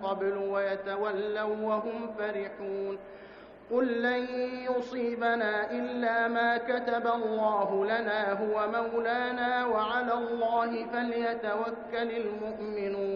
قبل ويتولوا وهم فرحون. قل لن يصيبنا إلا ما كتب الله لنا هو مولانا وعلى الله فليتوكل المؤمنون.